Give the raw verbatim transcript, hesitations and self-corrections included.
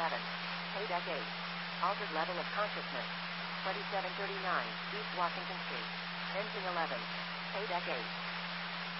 eleven. Paydeck eight. Altered level of consciousness. twenty-seven thirty-nine, East Washington Street. Engine eleven. Paydeck eight.